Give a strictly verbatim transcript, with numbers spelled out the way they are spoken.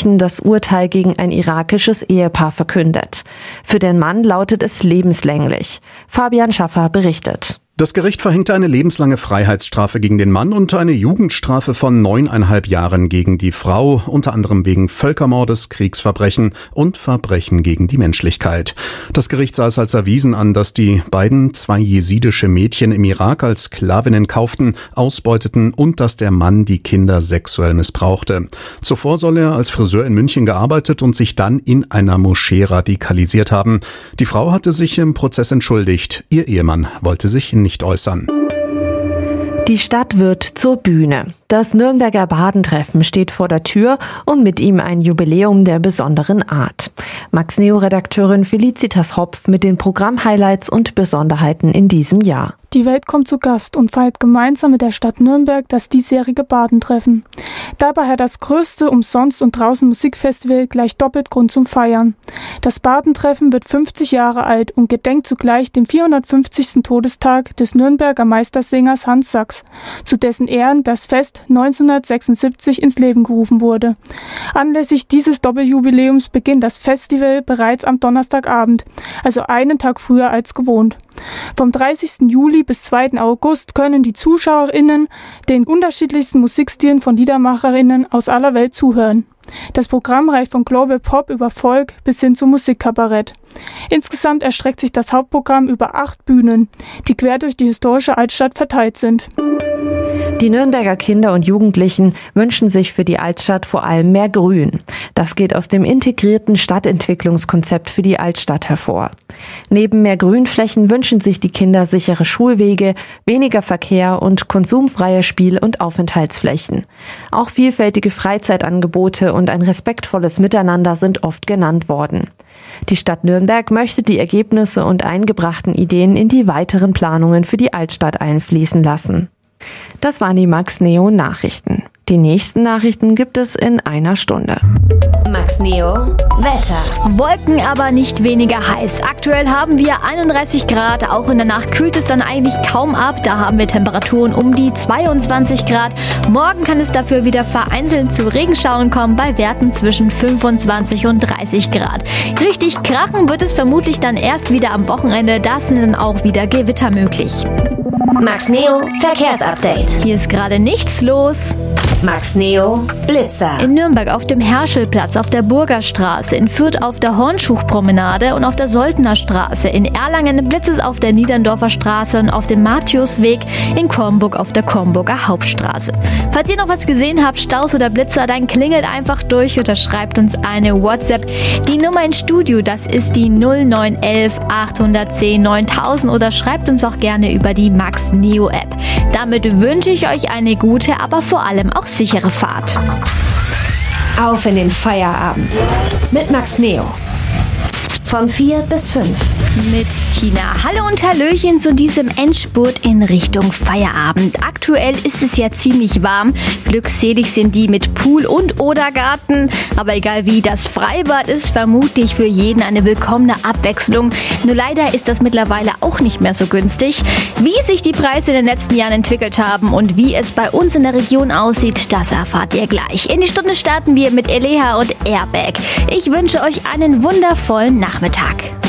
München das Urteil gegen ein irakisches Ehepaar verkündet. Für den Mann lautet es lebenslänglich. Fabian Schaffer berichtet. Das Gericht verhängte eine lebenslange Freiheitsstrafe gegen den Mann und eine Jugendstrafe von neuneinhalb Jahren gegen die Frau, unter anderem wegen Völkermordes, Kriegsverbrechen und Verbrechen gegen die Menschlichkeit. Das Gericht sah es als erwiesen an, dass die beiden zwei jesidische Mädchen im Irak als Sklavinnen kauften, ausbeuteten und dass der Mann die Kinder sexuell missbrauchte. Zuvor soll er als Friseur in München gearbeitet und sich dann in einer Moschee radikalisiert haben. Die Frau hatte sich im Prozess entschuldigt. Ihr Ehemann wollte sich nicht äußern. Die Stadt wird zur Bühne. Das Nürnberger Badentreffen steht vor der Tür und mit ihm ein Jubiläum der besonderen Art. Max-Neo-Redakteurin Felicitas Hopf mit den Programm-Highlights und Besonderheiten in diesem Jahr. Die Welt kommt zu Gast und feiert gemeinsam mit der Stadt Nürnberg das diesjährige Badentreffen. Dabei hat das größte Umsonst- und Draußen-Musikfestival gleich doppelt Grund zum Feiern. Das Badentreffen wird fünfzig Jahre alt und gedenkt zugleich dem vierhundertfünfzigsten Todestag des Nürnberger Meistersängers Hans Sachs, zu dessen Ehren das Fest neunzehnhundertsechsundsiebzig ins Leben gerufen wurde. Anlässlich dieses Doppeljubiläums beginnt das Festival bereits am Donnerstagabend, also einen Tag früher als gewohnt. Vom dreißigsten Juli bis zweiten August können die ZuschauerInnen den unterschiedlichsten Musikstilen von LiedermacherInnen aus aller Welt zuhören. Das Programm reicht von Global Pop über Folk bis hin zum Musikkabarett. Insgesamt erstreckt sich das Hauptprogramm über acht Bühnen, die quer durch die historische Altstadt verteilt sind. Die Nürnberger Kinder und Jugendlichen wünschen sich für die Altstadt vor allem mehr Grün. Das geht aus dem integrierten Stadtentwicklungskonzept für die Altstadt hervor. Neben mehr Grünflächen wünschen sich die Kinder sichere Schulwege, weniger Verkehr und konsumfreie Spiel- und Aufenthaltsflächen. Auch vielfältige Freizeitangebote und ein respektvolles Miteinander sind oft genannt worden. Die Stadt Nürnberg möchte die Ergebnisse und eingebrachten Ideen in die weiteren Planungen für die Altstadt einfließen lassen. Das waren die Max-Neo-Nachrichten. Die nächsten Nachrichten gibt es in einer Stunde. Max-Neo Wetter. Wolken, aber nicht weniger heiß. Aktuell haben wir einunddreißig Grad. Auch in der Nacht kühlt es dann eigentlich kaum ab. Da haben wir Temperaturen um die zweiundzwanzig Grad. Morgen kann es dafür wieder vereinzelt zu Regenschauern kommen bei Werten zwischen fünfundzwanzig und dreißig Grad. Richtig krachen wird es vermutlich dann erst wieder am Wochenende. Da sind dann auch wieder Gewitter möglich. Max-Neo Verkehrsupdate. Hier ist gerade nichts los. Max-Neo Blitzer. In Nürnberg auf dem Herschelplatz, auf der Burgerstraße, in Fürth auf der Hornschuchpromenade und auf der Soldner Straße, in Erlangen blitzt es auf der Niederndorfer Straße und auf dem Matthäusweg, in Comburg auf der Comburger Hauptstraße. Falls ihr noch was gesehen habt, Staus oder Blitzer, dann klingelt einfach durch oder schreibt uns eine WhatsApp. Die Nummer ins Studio, das ist die null neun eins eins acht eins null neuntausend oder schreibt uns auch gerne über die Max-Neo App. Damit wünsche ich euch eine gute, aber vor allem auch sichere Fahrt. Auf in den Feierabend mit Max-Neo. Von vier bis fünf. Mit Tina. Hallo und Hallöchen zu diesem Endspurt in Richtung Feierabend. Aktuell ist es ja ziemlich warm. Glückselig sind die mit Pool und oder Garten. Aber egal wie, das Freibad ist vermutlich für jeden eine willkommene Abwechslung. Nur leider ist das mittlerweile auch nicht mehr so günstig. Wie sich die Preise in den letzten Jahren entwickelt haben und wie es bei uns in der Region aussieht, das erfahrt ihr gleich. In die Stunde starten wir mit Eleha und Airbag. Ich wünsche euch einen wundervollen Nachmittag.